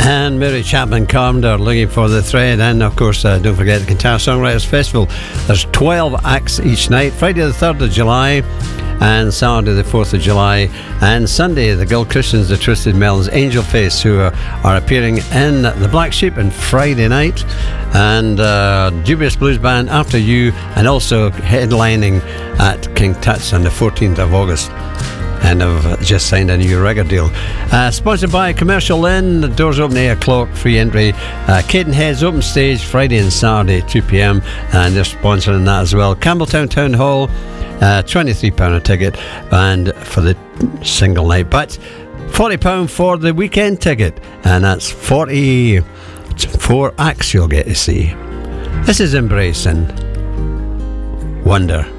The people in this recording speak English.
And Mary Chapman Carpenter, Looking for the Thread. And of course, don't forget the Guitar Songwriters Festival. There's 12 acts each night. Friday the 3rd of July and Saturday the 4th of July, and Sunday the Gill Christians, the Twisted Melons, Angel Face, who are appearing in the Black Sheep on Friday night, and Dubious Blues Band, After You, and also headlining at King Tut's on the 14th of August. And I've just signed a new record deal. Sponsored by Commercial Lynn. The doors open 8 o'clock, free entry. Cadenhead's open stage Friday and Saturday 2 p.m. and they're sponsoring that as well. Campbelltown Town Hall, £23 a ticket, and for the single night, but £40 for the weekend ticket, and that's 44 acts you'll get to see. This is Embracing Wonder.